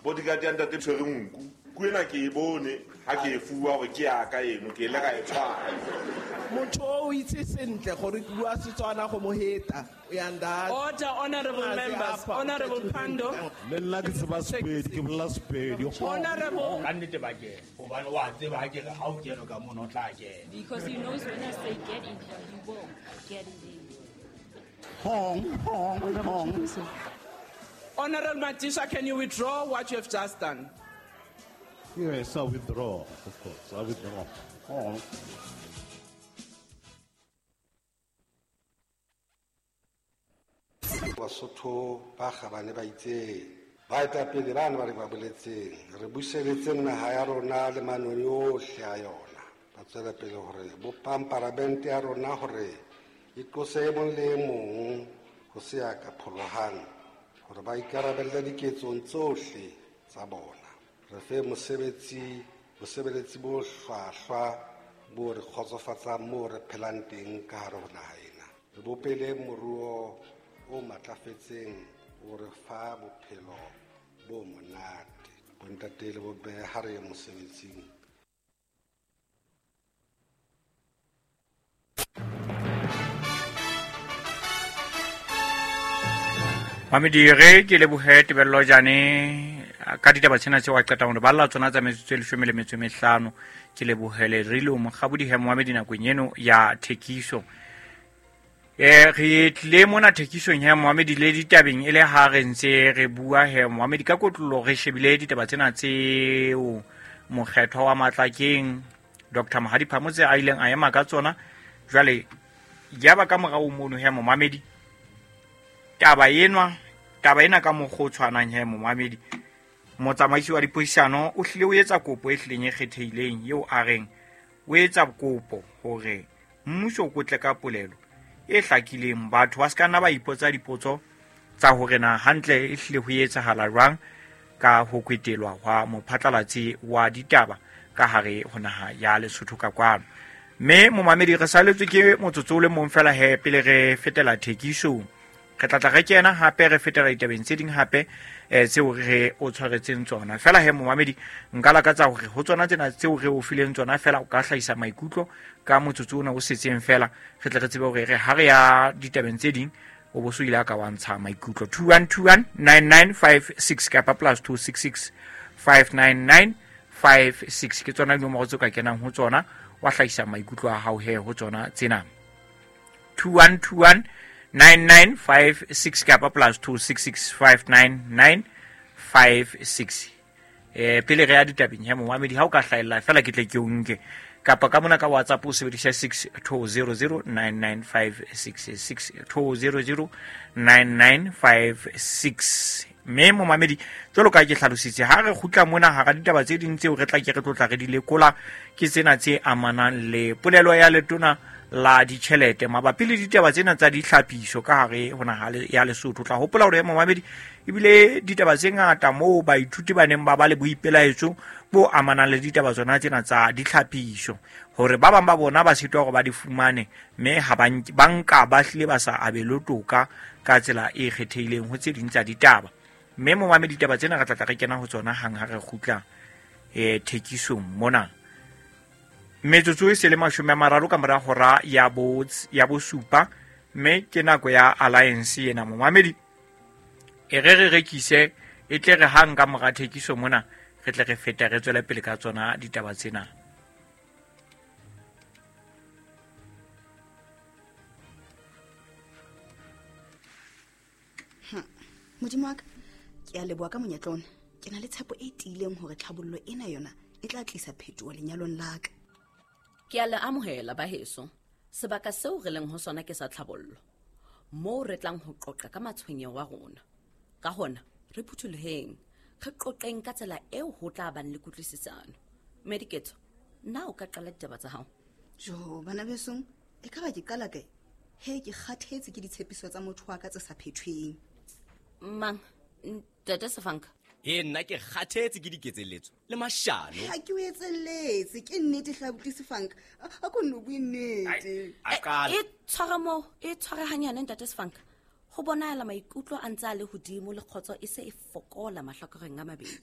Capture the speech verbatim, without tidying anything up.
bodyguard ya ntate tshwere nku kuena ke e bone ha ke e fuwa go ke ya ka eno ke le ga e tshwana motho o itse sentle gore ke bua Setswana go mo heta o ya nda Order, honorable members, honorable Pando. le nna ke tseba Sepedi ke bolela Sepedi Honorable, ka nnete ba kena gobane wa tseba ga kere ga o kena ka mona o tla kena Because he knows when I say get in here, he will get in there. hong hong hong Honorable Matisha, can you withdraw what you have just done? yes I withdraw of course I withdraw hong Basotho ba gabane ba itse ba eta pele bana ba re ba boletseng re buseletse naha ya rona le manoni ohle a yona ba tsela pele hore bo pamparamente ya rona hore e tlose mong le mong go se ya ka pholohang hore ba ikarabelle diketsong tsohle tsa bona re fe mosebetsi mosebeletsi bo hlwahlwa bo re khotsofatsang mo re phelang teng ka hare ho naha ena re bopele moruo o matlafetseng o re fa bophelo bo monate bontate le bo beha ha re mosebetsing Mamedi re ke le bohe tebello jane ka ditaba tsena tse wa qeta hore ba lla tsona tsa metsotso le leshome le metso e mehlano ke le bohele re lo mogabudi he Mohamedi nakong eno ya thekiso eh re tle mona thekisong ya Mohamedi le ditabeng ile ha re ntse re bua he Mohamedi ka kotlolo re shebile ditaba tsena tse o mokgetho wa matlakeng Doctor Mahadi Phamotse a ileng a ema ka tsona jwale ya ba ka morao mono he Mohamedi taba yenwa taba ena ka moggo tshwanang he Mohamedi motsamaisi wa dipoisano o hlile o etsa kopo e hlileng e kgethehileng yeo a reng o etsa kopo hore mmuso o kotle ka polelo e hlakileng batho ba ska nna ba ipotsa dipotso tsa hore na hantle e hlile ho etsahala jwang ka ho kwetelwa wa mophatlalatsi wa ditaba ka hare ho naha ya Lesotho ka kwano mme Momamedi re saletswe ke motsotso le mong fela he pele re fetela thekiso re tla tla re kena hape re fetela ditabeng tse ding hape eh tseo re o tshwaretseng tsona fela he Momamedi nka lakatsa hore ho tsona tsena tseo re o fileng tsona fela o ka hlahisa maikutlo ka motsotso ona o setseng fela re tle re tsebe hore re ha re ya ditabeng tse ding o bo so ile ka wa ntsha maikutlo two one two one nine nine five six kapa plus two six six five nine nine five six ke tsona nomoro tse ka kenang ho tsona wa hlahisa maikutlo a hao he ho tsona tsena two one two one nine nine five six kapa plus two six six five nine nine five six eh pele re ya ditabeng ya Mohamedi ha o ka hlaela fela ke tle ke o nke kapa ka mona ka WhatsApp o sebedisa six two zero zero nine nine five six six two zero zero nine nine five six me Mohamedi tsolo ka ke hlalositse ha re khutla mona ha ga ditaba tse ding tseo re tla ke re tlotla re di lekola ke tsena tse amanang le polelo ya letona la ditšhelete mabapi le ditaba tsena tsa ditlhapiso ka hare hona ha ya Lesotho tla hopola hore Mohamedi ebile ditaba tse ngata mo ba ithuti ba neng ba ba le boipelaetso bo amanang le ditaba tsona tsena tsa ditlhapiso hore ba bang ba bona ba sitwa go ba di fumane me ha ba nka ba hlile ba sa abelo toka ka tsela e kgethehileng ho tse ding tsa ditaba me Mohamedi ditaba tsena re tla tla re kena ho tsona hang ha re khutla eh thekisong mona metsotso e se le mashome a mararo ka mora hora ya bo ya bo supa me ke nako ya alliance ena Mohamedi e re re rekise e tle re hang ka mora thekiso mona re tle re feta re tswela pele ka tsona ditaba tsena modimo wa ka ke a leboa ka monyetlona ke na le tshepo e tiileng hore tlhabollo ena yona e tla tlisa phetoho lenyalong la ka ke a le amohela ba heso sebaka seo re leng ho sona ke sa tlhabollo mo re tlang ho qoqa ka matshwenyeho wa rona ka hona re phuthuloheng re qoqeng ka tsela eo ho tla bang le kutlwisisano mediketo na o ka qala ditaba tsa hao jo bana besong e ka ba ke qala kae he ke kgathetse ke ditshepiso tsa motho wa ka tse sa phethweng mang Dada Safanka e nna ke kgathetse ke diketseletso le mashano ha ke o etselletse ke nnete hlabuti Safanka a ko no buinete e tshwara mo e tshwara hanyane Dada Safanka ho bonahala maikutlo a ntse a le hodimo le khotso e se e fokola mahlakoreng a mabedi